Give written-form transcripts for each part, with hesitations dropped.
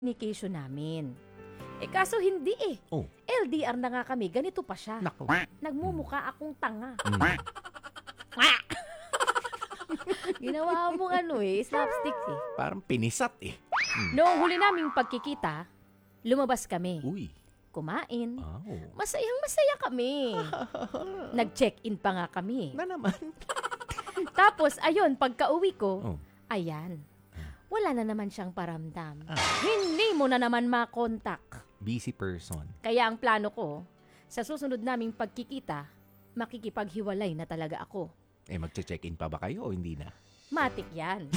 communication namin. Kaso hindi eh. Oh. LDR na nga kami, ganito pa siya. Nako. Nagmumukha akong tanga. Mm. Ginawa mo slapstick eh. Parang pinisat eh. Noong huli naming pagkikita, lumabas kami. Uy. Kumain. Oh. Masayang masaya kami. Nag-check-in pa nga kami. Na naman. Tapos, ayun, pagka-uwi ko, Oh. ayan, wala na naman siyang paramdam. Ah. Hindi mo na naman makontak. Busy person. Kaya ang plano ko, sa susunod naming pagkikita, makikipaghiwalay na talaga ako. Magche-check-in pa ba kayo o hindi na? Matik yan.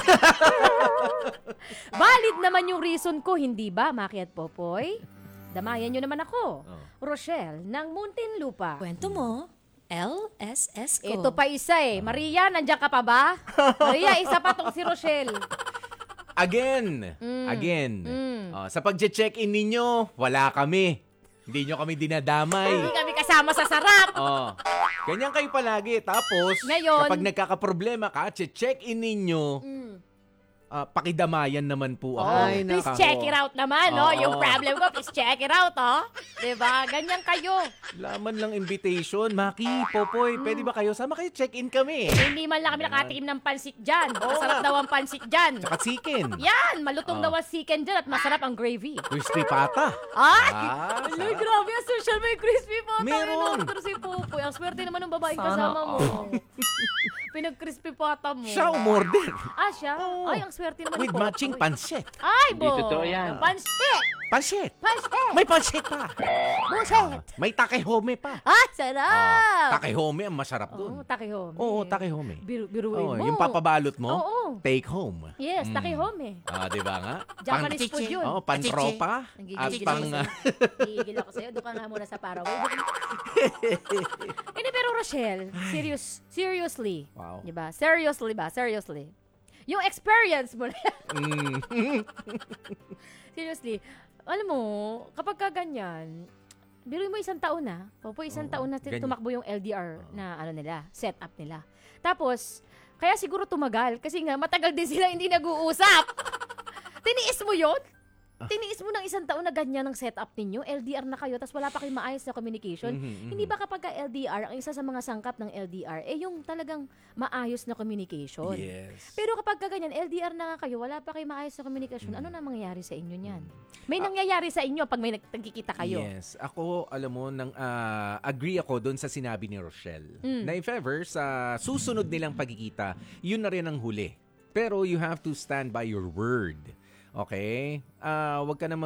Valid naman yung reason ko, hindi ba, Maki at Popoy? Damayan nyo naman ako. Oh. Rochelle, ng Muntinlupa. Kwento mo, LSS ko. Ito pa isa eh. Maria, nandiyan ka pa ba? Maria, isa pa tong si Rochelle. Again. Sa pagche-check-in ninyo, wala kami. Hindi nyo kami dinadamay. Hindi kami kasama sa sarap. Ganyan kayo palagi. Tapos, Ngayon, kapag nagkakaproblema ka, check-in ninyo, pakidamayan naman po ako. Ay, please check it out naman, no? Oo. Yung problem ko, please check it out, oh. Diba? Ganyan kayo. Laman lang invitation. Maki, Popoy, pwede ba kayo? Sama kayo, check-in kami. Hindi man lang kami nakatikim ng pansit dyan. Masarap daw ang pansit dyan. Tsaka chicken. Yan, malutong daw ang chicken dyan at masarap ang gravy. Crispy pata. Ay! Ah, Ay, grabe ang social may crispy po. Meron. Pero si Pupoy, ang swerte naman ng babaeng kasama mo. Pinag-crispy pata mo. Siya umorder. Siya? Oo. Ay, ang swerte naman With ni Popoy. matching pansit. Ay, bo! Hindi totoo yan. Pansit! Pansit. Pansit! May pansit pa. Buset! May takehome pa. Sarap! Takehome ang masarap Oo, dun. takehome. Oo, takehome. Biruin mo. Yung papabalot mo, Oo. take home. Yes, takehome. Di ba nga? Japanese food yun. Pantropa. At pang... Gigil ako sa'yo. Doon ka nga muna sa Paraway. Hindi, pero Rochelle, seriously. Wow. Diba? Seriously ba? Seriously. Yung experience mo na seriously, alam mo, kapag ka ganyan, biruin mo isang taon na. Popo, isang taon na ganyan. tumakbo yung LDR na setup nila. Tapos, kaya siguro tumagal. Kasi nga, matagal din sila hindi nag-uusap. Tiniis mo yun? Tiniis mo ng isang taon na ganyan ang setup ninyo? LDR na kayo, tapos wala pa kayong maayos na communication? Hindi ba kapag ka LDR, ang isa sa mga sangkap ng LDR, yung talagang maayos na communication? Yes. Pero kapag ka ganyan, LDR na nga kayo, wala pa kayong maayos na communication, ano na mangyayari sa inyo niyan? May nangyayari sa inyo pag may nagkikita kayo? Yes. Ako, alam mo, agree ako doon sa sinabi ni Rochelle. Na if ever, sa susunod nilang pagkikita, yun na rin ang huli. Pero you have to stand by your word. Okay? Wag ka na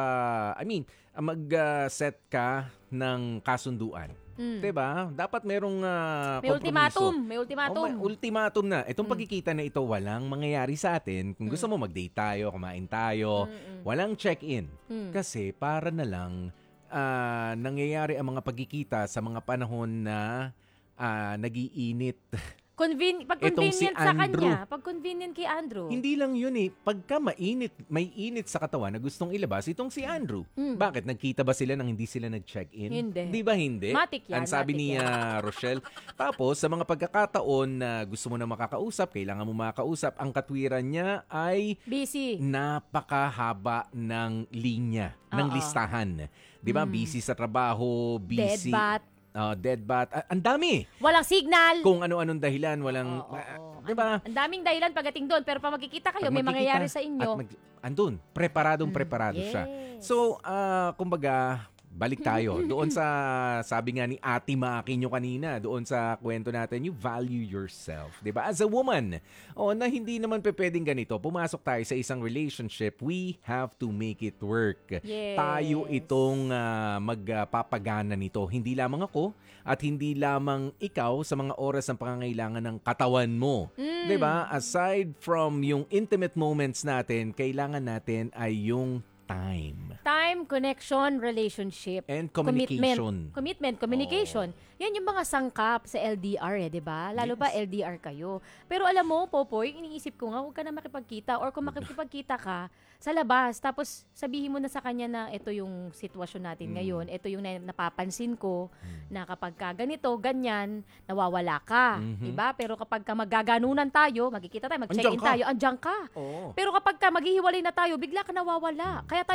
mag-set ka ng kasunduan. 'Di ba? Dapat merong May kompromiso. ultimatum. May ultimatum. May ultimatum na. Itong pagkikita na ito, walang mangyayari sa atin. Kung gusto mo, mag-date tayo, kumain tayo. Walang check-in. Kasi para na lang nangyayari ang mga pagkikita sa mga panahon na nag-iinit. Pag Itong si convenient sa Andrew. kanya. Pag convenient kay Andrew. Hindi lang yun eh. Pagka may init sa katawan na gustong ilabas, itong si Andrew. Bakit? Nagkita ba sila nang hindi sila nag-check-in? Hindi. Di ba hindi? Matik yan, Ang sabi matik ni yan. Rochelle. Tapos, sa mga pagkakataon na gusto mo na makakausap, kailangan mo makakausap, ang katwiran niya ay Busy. napakahaba ng linya, ng listahan. Di ba? Busy sa trabaho, busy. Deadbat. Ang dami. Walang signal. Kung ano-anong dahilan, walang... Di ba? Ang daming dahilan pagdating doon. Pero pag magkikita kayo, may mangyayari sa inyo. Andun, preparadong siya. So, kumbaga, balik tayo. Doon sa, sabi nga ni Ate Maki nyo kanina, doon sa kwento natin, you value yourself. Diba? As a woman, na hindi naman pwedeng ganito, pumasok tayo sa isang relationship, we have to make it work. Yes. Tayo itong magpapagana nito. Hindi lamang ako at hindi lamang ikaw sa mga oras ng pangangailangan ng katawan mo. Diba? Aside from yung intimate moments natin, kailangan natin ay yung time, connection, relationship. and communication. Communication. Yan yung mga sangkap sa LDR di ba? Lalo pa LDR kayo. Pero alam mo, Popoy, iniisip ko nga, huwag ka na makipagkita or kung makipagkita ka, sa labas. Tapos sabihin mo na sa kanya na ito yung sitwasyon natin ngayon, ito yung napapansin ko na kapag ka ganito, ganyan, nawawala ka. Di ba? Pero kapag ka magaganunan tayo, magkikita tayo, mag-check-in Andiyan ka. tayo, andiyan ka. Oo. Pero kapag ka maghihiwalay na tayo, bigla ka nawawala. Kaya tayo